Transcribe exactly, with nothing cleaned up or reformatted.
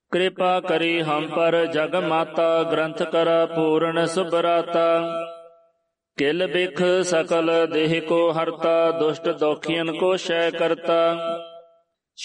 कृपा करी हम पर जग माता, ग्रंथ कर पूर्ण सुभराता। किल बिख सकल देह को हरता, दुष्ट दोखियन को शय करता।